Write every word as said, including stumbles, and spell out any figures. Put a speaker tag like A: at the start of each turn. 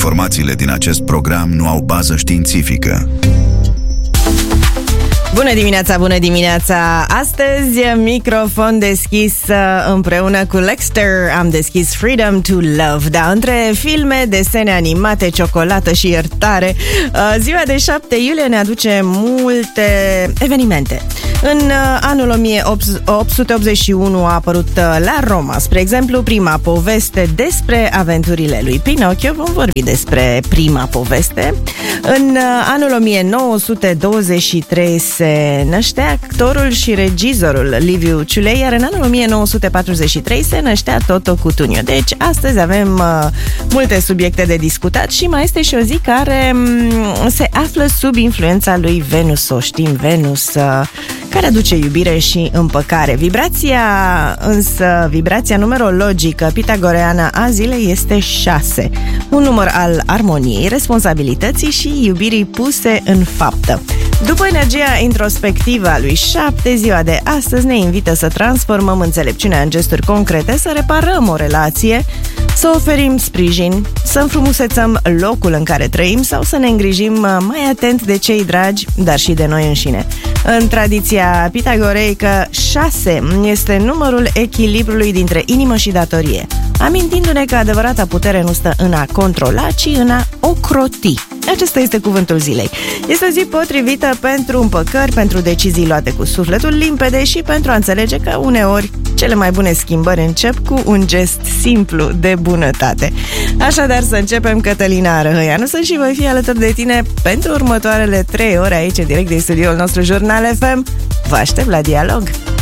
A: Informațiile din acest program nu au bază științifică.
B: Bună dimineața, bună dimineața! Astăzi, microfon deschis împreună cu Lexter. Am deschis Freedom to Love. Da, între filme, desene animate, ciocolată și iertare, ziua de șapte iulie ne aduce multe evenimente. În anul o mie opt sute optzeci și unu a apărut la Roma, spre exemplu, prima poveste despre aventurile lui Pinocchio. Vom vorbi despre prima poveste. În anul o mie nouă sute douăzeci și trei se năștea actorul și regizorul Liviu Ciulei, iar în anul o mie nouă sute patruzeci și trei se năștea Toto Cutugno. Deci astăzi avem uh, multe subiecte de discutat și mai este și o zi care um, se află sub influența lui Venus. O știm, Venus, uh, care aduce iubire și împăcare. Vibrația, însă, vibrația numerologică pitagoreană a zilei este șase, un număr al armoniei, responsabilității și iubirii puse în faptă. După energia introspectivă a lui șapte, ziua de astăzi ne invită să transformăm înțelepciunea în gesturi concrete, să reparăm o relație, să oferim sprijin, să înfrumusețăm locul în care trăim sau să ne îngrijim mai atent de cei dragi, dar și de noi înșine. În tradiția pitagoreică, șase este numărul echilibrului dintre inimă și datorie, amintindu-ne că adevărata putere nu stă în a controla, ci în a ocroti. Acesta este cuvântul zilei. Este o zi potrivită pentru împăcări, pentru decizii luate cu sufletul limpede și pentru a înțelege că uneori cele mai bune schimbări încep cu un gest simplu de bunătate. Așadar, să începem. Cătălina Răhăianu sunt și voi fi alături de tine pentru următoarele trei ore aici, direct din studioul nostru Jurnal F M. Vă aștept la dialog!